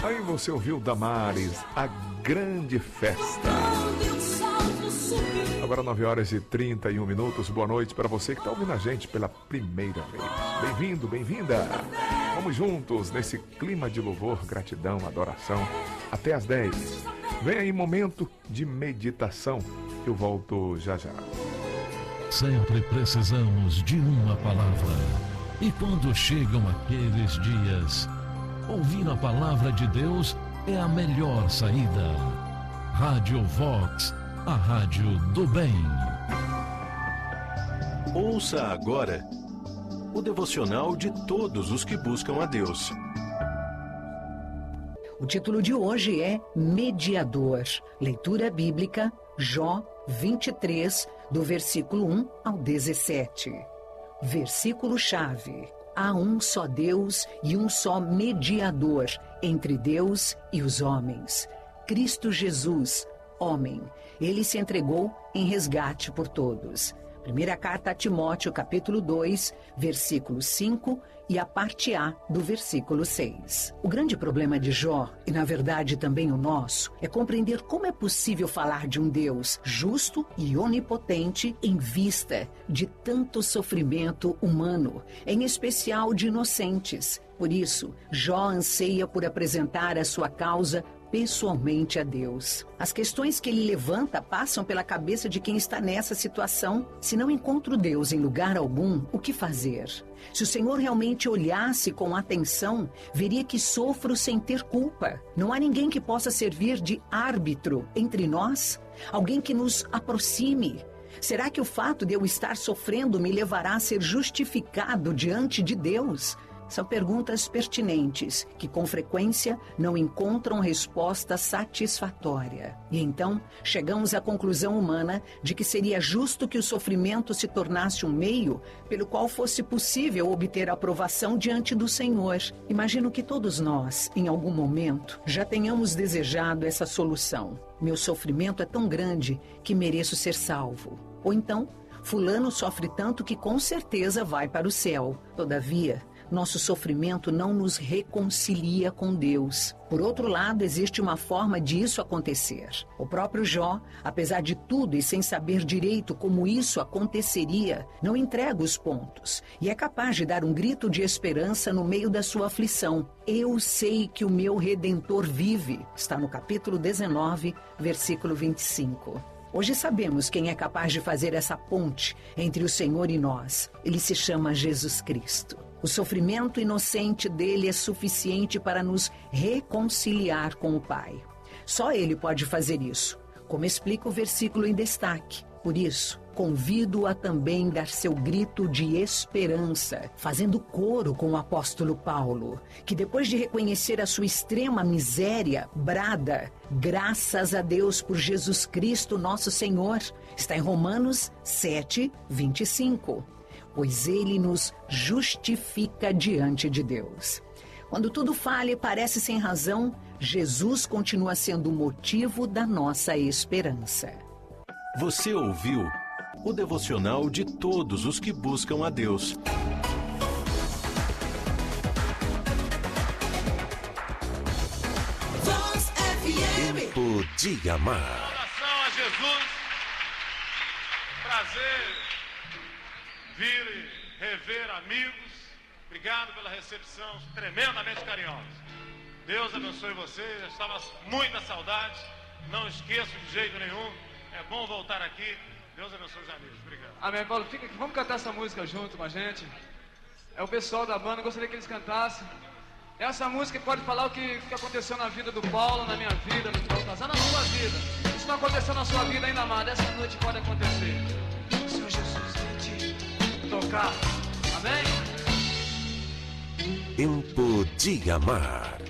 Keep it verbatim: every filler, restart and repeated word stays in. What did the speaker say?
Aí você ouviu Damares, A Grande Festa. Agora nove horas e trinta e um minutos. Boa noite para você que está ouvindo a gente pela primeira vez. Bem-vindo, bem-vinda. Vamos juntos nesse clima de louvor, gratidão, adoração. Até às dez. Vem aí momento de meditação. Eu volto já já. Sempre precisamos de uma palavra. E quando chegam aqueles dias, ouvir a palavra de Deus é a melhor saída. Rádio Vox, a rádio do bem. Ouça agora o devocional de todos os que buscam a Deus. O título de hoje é Mediador. Leitura bíblica, Jó vinte e três, do versículo um ao dezessete. Versículo-chave. Há um só Deus e um só mediador entre Deus e os homens. Cristo Jesus, homem. Ele se entregou em resgate por todos. Primeira carta a Timóteo, capítulo dois, versículo cinco e a parte A do versículo seis. O grande problema de Jó, e na verdade também o nosso, é compreender como é possível falar de um Deus justo e onipotente em vista de tanto sofrimento humano, em especial de inocentes. Por isso, Jó anseia por apresentar a sua causa pessoalmente a Deus. As questões que ele levanta passam pela cabeça de quem está nessa situação. Se não encontro Deus em lugar algum, o que fazer? Se o Senhor realmente olhasse com atenção, veria que sofro sem ter culpa. Não há ninguém que possa servir de árbitro entre nós? Alguém que nos aproxime? Será que o fato de eu estar sofrendo me levará a ser justificado diante de Deus? São perguntas pertinentes que, com frequência, não encontram resposta satisfatória. E então, chegamos à conclusão humana de que seria justo que o sofrimento se tornasse um meio pelo qual fosse possível obter aprovação diante do Senhor. Imagino que todos nós, em algum momento, já tenhamos desejado essa solução. Meu sofrimento é tão grande que mereço ser salvo. Ou então, fulano sofre tanto que com certeza vai para o céu. Todavia, nosso sofrimento não nos reconcilia com Deus. Por outro lado, existe uma forma disso acontecer. O próprio Jó, apesar de tudo e sem saber direito como isso aconteceria, não entrega os pontos e é capaz de dar um grito de esperança no meio da sua aflição. Eu sei que o meu Redentor vive. Está no capítulo dezenove, versículo vinte e cinco. Hoje sabemos quem é capaz de fazer essa ponte entre o Senhor e nós. Ele se chama Jesus Cristo. O sofrimento inocente dele é suficiente para nos reconciliar com o Pai. Só ele pode fazer isso, como explica o versículo em destaque. Por isso, convido-o a também dar seu grito de esperança, fazendo coro com o apóstolo Paulo, que depois de reconhecer a sua extrema miséria, brada, graças a Deus por Jesus Cristo nosso Senhor. Está em Romanos sete, vinte e cinco. Pois ele nos justifica diante de Deus. Quando tudo falha e parece sem razão, Jesus continua sendo o motivo da nossa esperança. Você ouviu o devocional de todos os que buscam a Deus. Tempo de amar. Oração a Jesus. Prazer vir e rever amigos. Obrigado pela recepção tremendamente carinhosa. Deus abençoe vocês. Eu estava muita saudade. Não esqueço de jeito nenhum. É bom voltar aqui. Deus abençoe os amigos. Obrigado. Amém, Paulo. Fica aqui. Vamos cantar essa música junto com a gente. É o pessoal da banda. Eu gostaria que eles cantassem. Essa música pode falar o que, que aconteceu na vida do Paulo, na minha vida, no Paulo Casar, na sua vida. Isso não aconteceu na sua vida ainda, amado. Essa noite pode acontecer. O Senhor Jesus vem te tocar. Amém? Tempo de amar.